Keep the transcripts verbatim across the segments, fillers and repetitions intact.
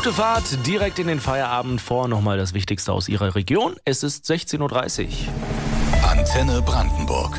Gute Fahrt, direkt in den Feierabend. Vor nochmal das Wichtigste aus Ihrer Region. Es ist sechzehn Uhr dreißig. Antenne Brandenburg.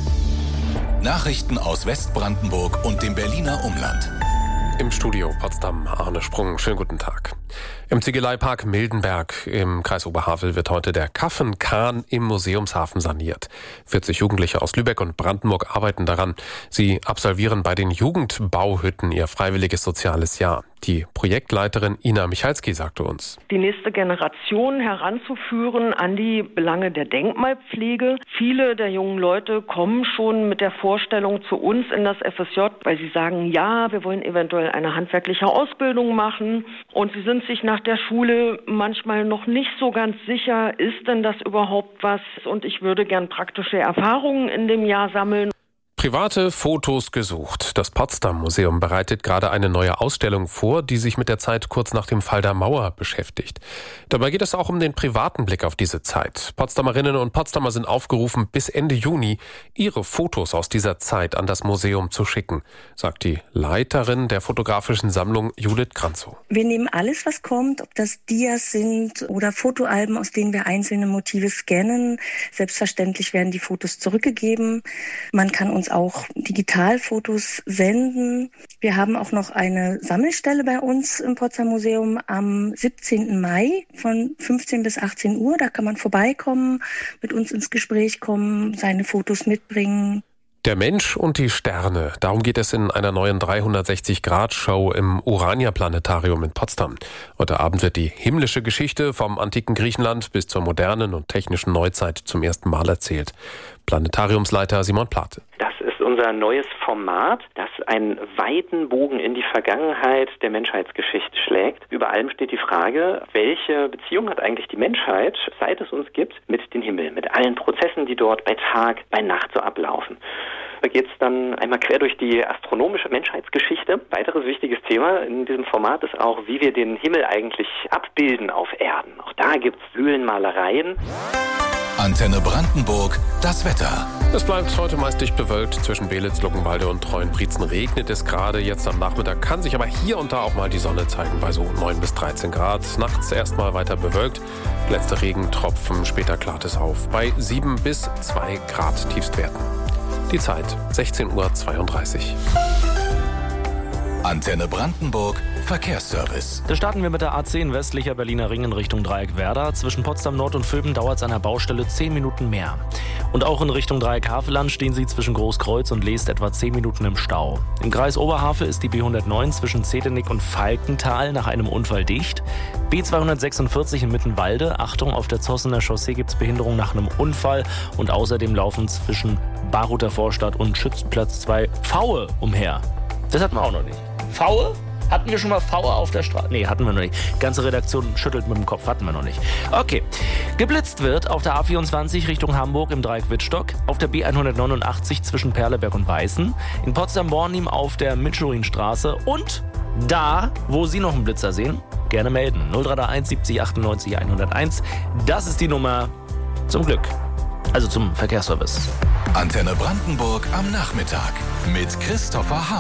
Nachrichten aus Westbrandenburg und dem Berliner Umland. Im Studio Potsdam, Arne Sprung. Schönen guten Tag. Im Ziegeleipark Mildenberg im Kreis Oberhavel wird heute der Kaffenkahn im Museumshafen saniert. vierzig Jugendliche aus Lübeck und Brandenburg arbeiten daran. Sie absolvieren bei den Jugendbauhütten ihr freiwilliges soziales Jahr. Die Projektleiterin Ina Michalski sagte uns: Die nächste Generation heranzuführen an die Belange der Denkmalpflege. Viele der jungen Leute kommen schon mit der Vorstellung zu uns in das F S J, weil sie sagen, ja, wir wollen eventuell eine handwerkliche Ausbildung machen. Und sie sind sich nach der Schule manchmal noch nicht so ganz sicher, ist denn das überhaupt was? Und ich würde gern praktische Erfahrungen in dem Jahr sammeln. Private Fotos gesucht. Das Potsdam-Museum bereitet gerade eine neue Ausstellung vor, die sich mit der Zeit kurz nach dem Fall der Mauer beschäftigt. Dabei geht es auch um den privaten Blick auf diese Zeit. Potsdamerinnen und Potsdamer sind aufgerufen, bis Ende Juni ihre Fotos aus dieser Zeit an das Museum zu schicken, sagt die Leiterin der fotografischen Sammlung Judith Kranzow. Wir nehmen alles, was kommt, ob das Dias sind oder Fotoalben, aus denen wir einzelne Motive scannen. Selbstverständlich werden die Fotos zurückgegeben. Man kann uns auch Digitalfotos senden. Wir haben auch noch eine Sammelstelle bei uns im Potsdam Museum am siebzehnten Mai von fünfzehn bis achtzehn Uhr. Da kann man vorbeikommen, mit uns ins Gespräch kommen, seine Fotos mitbringen. Der Mensch und die Sterne. Darum geht es in einer neuen dreihundertsechzig Grad Show im Urania-Planetarium in Potsdam. Heute Abend wird die himmlische Geschichte vom antiken Griechenland bis zur modernen und technischen Neuzeit zum ersten Mal erzählt. Planetariumsleiter Simon Plate. Das ist unser neues Format, das einen weiten Bogen in die Vergangenheit der Menschheitsgeschichte schlägt. Über allem steht die Frage, welche Beziehung hat eigentlich die Menschheit, seit es uns gibt, mit dem Himmel, mit allen Prozessen, die dort bei Tag, bei Nacht so ablaufen. Da geht es dann einmal quer durch die astronomische Menschheitsgeschichte. Weiteres wichtiges Thema in diesem Format ist auch, wie wir den Himmel eigentlich abbilden auf Erden. Auch da gibt es Höhlenmalereien. Antenne Brandenburg, das Wetter. Es bleibt heute meist dicht bewölkt. Zwischen Belitz, Luckenwalde und Treuenbrietzen regnet es gerade. Jetzt am Nachmittag kann sich aber hier und da auch mal die Sonne zeigen bei so neun bis dreizehn Grad. Nachts erstmal weiter bewölkt. Letzte Regentropfen, später klart es auf. Bei sieben bis zwei Grad Tiefstwerten. Die Zeit sechzehn Uhr zweiunddreißig. Antenne Brandenburg, Verkehrsservice. Da starten wir mit der A zehn westlicher Berliner Ring in Richtung Dreieck Werder. Zwischen Potsdam Nord und Vöben dauert es an der Baustelle zehn Minuten mehr. Und auch in Richtung Dreieck Havelland stehen Sie zwischen Großkreuz und Leest etwa zehn Minuten im Stau. Im Kreis Oberhavel ist die B hundertneun zwischen Zehdenick und Falkenthal nach einem Unfall dicht. B zweihundertsechsundvierzig in Mittenwalde. Achtung, auf der Zossener Chaussee gibt es Behinderung nach einem Unfall. Und außerdem laufen zwischen Baruther Vorstadt und Schützenplatz zwei Pfaue umher. Das hatten wir auch noch nicht. Pfaue? Hatten wir schon mal Pfaue auf der Straße? Nee, hatten wir noch nicht. Ganze Redaktion schüttelt mit dem Kopf, hatten wir noch nicht. Okay. Geblitzt wird auf der A vierundzwanzig Richtung Hamburg im Dreieck Wittstock, auf der B hundertneunundachtzig zwischen Perleberg und Weißen, in Potsdam-Bornim auf der Mitschurinstraße und da, wo Sie noch einen Blitzer sehen, gerne melden. null drei eins siebzig achtundneunzig hunderteins. Das ist die Nummer zum Glück. Also zum Verkehrsservice. Antenne Brandenburg am Nachmittag mit Christopher Hahn.